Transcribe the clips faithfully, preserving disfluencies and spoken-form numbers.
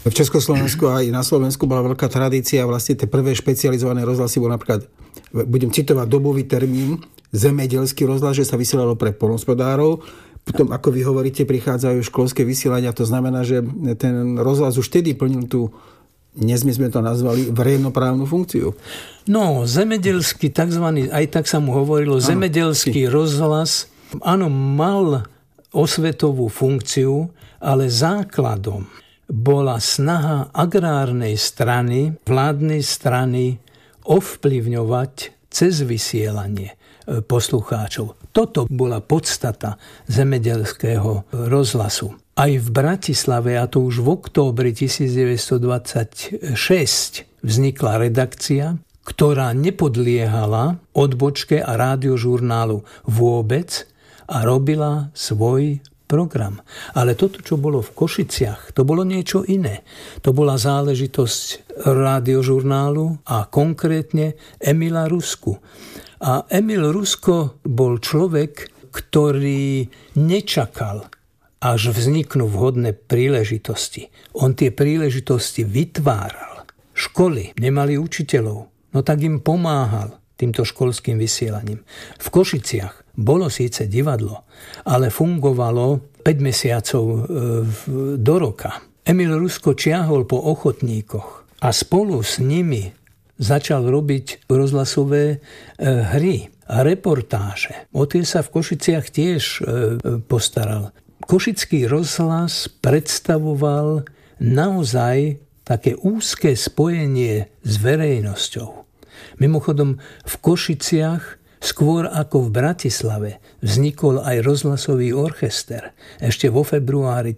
V Československu a aj na Slovensku bola veľká tradícia. Vlastne tie prvé špecializované rozhlasy bol napríklad, budem citovať dobový termín, zemedelský rozhlas, že sa vysielalo pre poľnohospodárov. Potom, ako vy hovoríte, prichádzajú školské vysielania. To znamená, že ten rozhlas už vtedy plnil tú, dnes my sme to nazvali, verejnoprávnu funkciu. No, zemedelský, takzvaný, aj tak sa mu hovorilo, ano, zemedelský rozhlas, áno, mal osvetovú funkciu, ale základom bola snaha agrárnej strany, vládnej strany ovplyvňovať cez vysielanie poslucháčov. Toto bola podstata zemedelského rozhlasu. Aj v Bratislave, a to už v októbri devätnásťstodvadsaťšesť, vznikla redakcia, ktorá nepodliehala odbočke a rádiožurnálu vôbec a robila svoj program. Ale toto, čo bolo v Košiciach, to bolo niečo iné. To bola záležitosť rádiožurnálu a konkrétne Emila Rusku. A Emil Rusko bol človek, ktorý nečakal, až vzniknú vhodné príležitosti. On tie príležitosti vytváral. Školy nemali učiteľov, no tak im pomáhal týmto školským vysielaním. V Košiciach bolo síce divadlo, ale fungovalo päť mesiacov do roka. Emil Rusko čiahol po ochotníkoch a spolu s nimi začal robiť rozhlasové hry a reportáže. O tie sa v Košiciach tiež postaral. Košický rozhlas predstavoval naozaj také úzke spojenie s verejnosťou. Mimochodom, v Košiciach skôr ako v Bratislave vznikol aj rozhlasový orchester. Ešte vo februári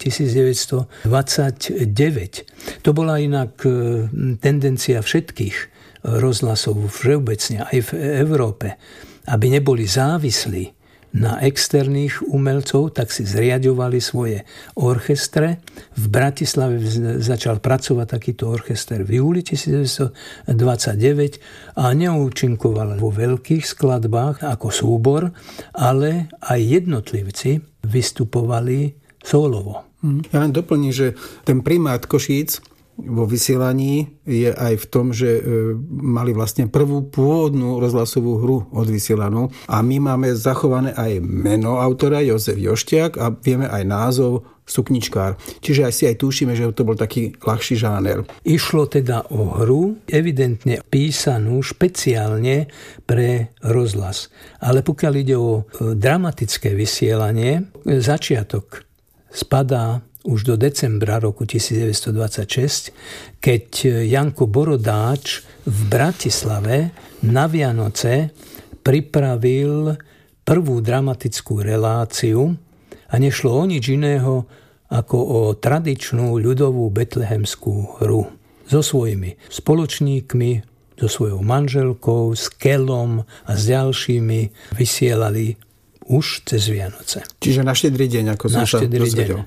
devätnásťstodvadsaťdeväť. To bola inak tendencia všetkých rozhlasov všeobecne aj v Európe, aby neboli závislí na externých umelcov, tak si zriaďovali svoje orchestre. V Bratislave začal pracovať takýto orchester v júli devätnásťstodvadsaťdeväť a neúčinkoval vo veľkých skladbách ako súbor, ale aj jednotlivci vystupovali sólovo. Ja len doplním, že ten primát Košíc vo vysielaní je aj v tom, že mali vlastne prvú pôvodnú rozhlasovú hru odvysielanú a my máme zachované aj meno autora Jozef Jošťák a vieme aj názov Sukničkár. Čiže aj si aj tušíme, že to bol taký ľahší žáner. Išlo teda o hru, evidentne písanú špeciálne pre rozhlas. Ale pokiaľ ide o dramatické vysielanie, začiatok spadá už do decembra roku devätnásťstodvadsaťšesť, keď Janko Borodáč v Bratislave na Vianoce pripravil prvú dramatickú reláciu a nešlo o nič iného ako o tradičnú ľudovú betlehemskú hru. So svojimi spoločníkmi, so svojou manželkou, s Kelom a s ďalšími vysielali už cez Vianoce. Čiže na štedrý deň, ako som sa dozvedel.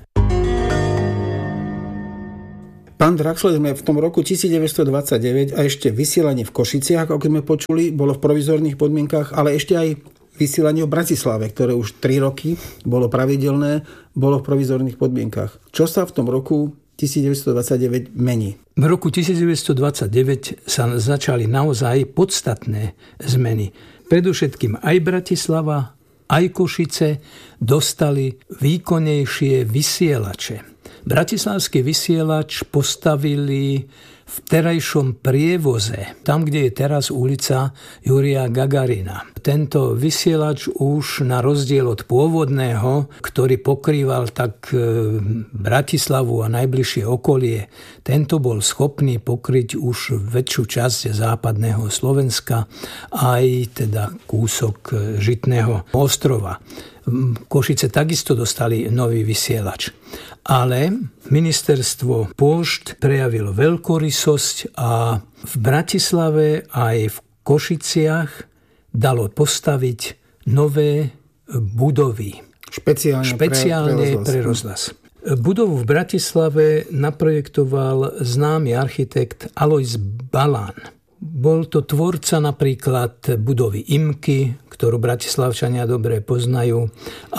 Pán Draxler, sme v tom roku devätnásťstodvadsaťdeväť a ešte vysielanie v Košiciach, ako sme počuli, bolo v provizorných podmienkach, ale ešte aj vysielanie v Bratislave, ktoré už tri roky bolo pravidelné, bolo v provizorných podmienkach. Čo sa v tom roku devätnásťstodvadsaťdeväť mení? V roku devätnásťstodvadsaťdeväť sa začali naozaj podstatné zmeny. Predovšetkým aj Bratislava, aj Košice dostali výkonnejšie vysielače. Bratislavský vysielač postavili v terajšom prievoze, tam, kde je teraz ulica Jurija Gagarina. Tento vysielač už na rozdiel od pôvodného, ktorý pokrýval tak Bratislavu a najbližšie okolie, tento bol schopný pokryť už väčšiu časť západného Slovenska, aj teda kúsok Žitného ostrova. Košice takisto dostali nový vysielač. Ale ministerstvo pôšt prejavilo veľkorysosť a v Bratislave aj v Košiciach dalo postaviť nové budovy. Špeciálne, Špeciálne pre, pre rozhlas. Budovu v Bratislave naprojektoval známy architekt Alojz Balán. Bol to tvorca napríklad budovy IMKY, ktorú bratislavčania dobre poznajú,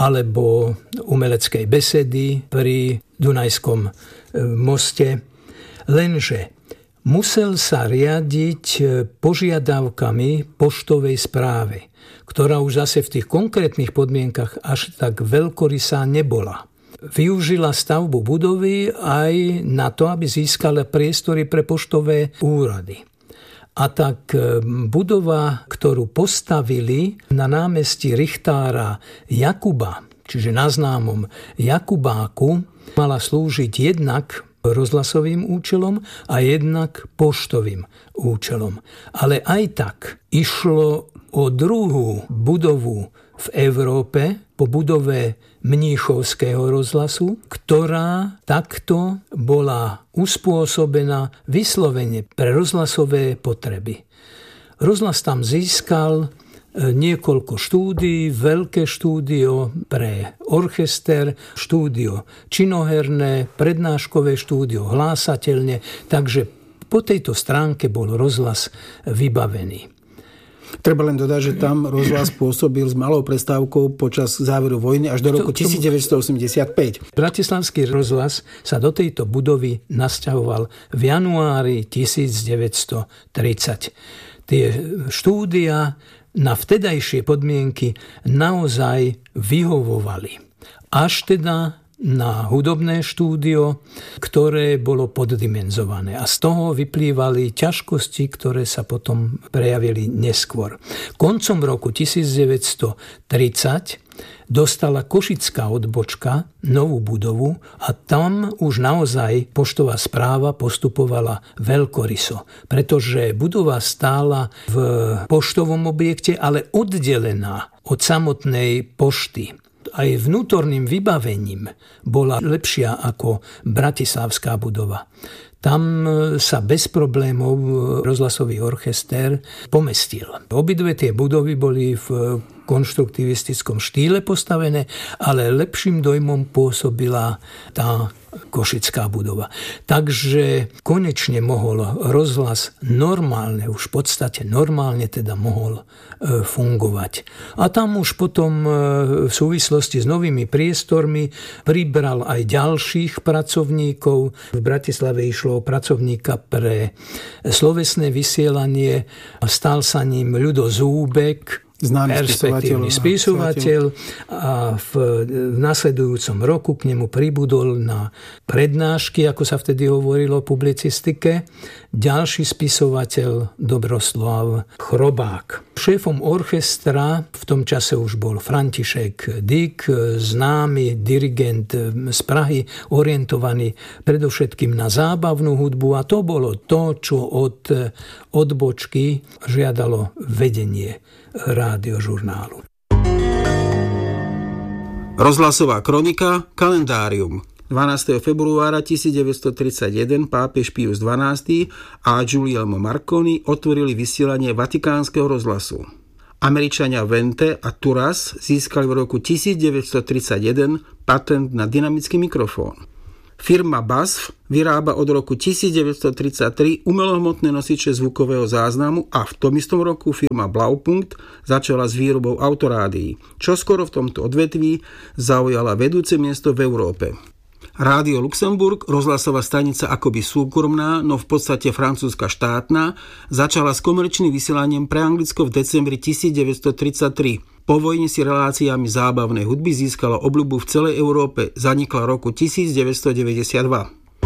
alebo umeleckej besedy pri Dunajskom moste. Lenže musel sa riadiť požiadavkami poštovej správy, ktorá už zase v tých konkrétnych podmienkach až tak veľkorysá nebola. Využila stavbu budovy aj na to, aby získala priestory pre poštové úrady. A tak budova, ktorú postavili na námestí Richtára Jakuba, čiže na známom Jakubáku, mala slúžiť jednak rozhlasovým účelom a jednak poštovým účelom. Ale aj tak išlo o druhú budovu v Európe po budove Mníchovského rozhlasu, ktorá takto bola uspôsobená vyslovene pre rozhlasové potreby. Rozhlas tam získal niekoľko štúdií, veľké štúdio pre orchester, štúdio činoherné, prednáškové štúdio hlásateľne, takže po tejto stránke bol rozhlas vybavený. Treba len dodať, že tam rozhlas pôsobil s malou prestávkou počas záveru vojny až do roku devätnásťstoosemdesiatpäť. Bratislavský rozhlas sa do tejto budovy nasťahoval v januári devätnásťtridsať. Tie štúdia na vtedajšie podmienky naozaj vyhovovali. Až teda na hudobné štúdio, ktoré bolo poddimenzované. A z toho vyplývali ťažkosti, ktoré sa potom prejavili neskôr. Koncom roku devätnásťtridsať dostala košická odbočka novú budovu a tam už naozaj poštová správa postupovala veľkoryso, pretože budova stála v poštovom objekte, ale oddelená od samotnej pošty. Aj vnútorným vybavením bola lepšia ako bratislavská budova. Tam sa bez problémov rozhlasový orchester pomestil. Obidve tie budovy boli v konštruktivistickom štýle postavené, ale lepším dojmom pôsobila tá košická budova. Takže konečne mohol rozhlas normálne, už v podstate normálne teda mohol e, fungovať. A tam už potom e, v súvislosti s novými priestormi pribral aj ďalších pracovníkov. V Bratislave išlo o pracovníka pre slovesné vysielanie. Stal sa ním Ľudo Zúbek, známy perspektívny spisovateľ, a v, v nasledujúcom roku k nemu pribudol na prednášky, ako sa vtedy hovorilo o publicistike, ďalší spisovateľ Dobroslav Chrobák. Šéfom orchestra v tom čase už bol František Dyk, známy dirigent z Prahy, orientovaný predovšetkým na zábavnú hudbu, a to bolo to, čo od odbočky žiadalo vedenie rádiožurnálu. Rozhlasová kronika, kalendárium. dvanásteho februára devätnásťtridsaťjeden pápež Pius dvanásty a Guglielmo Marconi otvorili vysielanie Vatikánskeho rozhlasu. Američania Vente a Turas získali v roku devätnásťtridsaťjeden patent na dynamický mikrofón. Firma B A S F vyrába od roku devätnásťtridsaťtri umelohmotné nosiče zvukového záznamu a v tom istom roku firma Blaupunkt začala s výrobou autorádií, čo skoro v tomto odvetví zaujala vedúce miesto v Európe. Rádio Luxemburg, rozhlasová stanica akoby súkromná, no v podstate francúzska štátna, začala s komerčným vysielaním pre Anglicko v decembri devätnásťtridsaťtri. Po vojne si reláciami zábavnej hudby získala obľubu v celej Európe, zanikla roku devätnásťdeväťdesiatdva.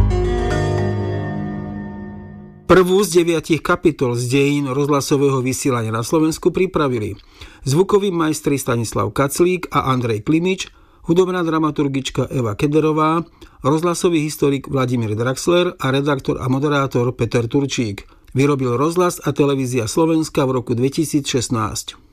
Prvú z deviatich kapitol z dejín rozhlasového vysielania na Slovensku pripravili zvukoví majstri Stanislav Kaclík a Andrej Klimič, hudobná dramaturgička Eva Kederová, rozhlasový historik Vladimír Draxler a redaktor a moderátor Peter Turčík. Vyrobil Rozhlas a televízia Slovenska v roku dvetisícšestnásť.